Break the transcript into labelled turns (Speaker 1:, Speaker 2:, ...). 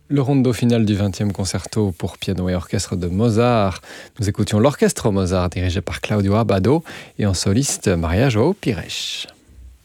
Speaker 1: Le rondo final du 20e concerto pour piano et orchestre de Mozart. Nous écoutions l'orchestre Mozart dirigé par Claudio Abbado et en soliste Maria João Pires.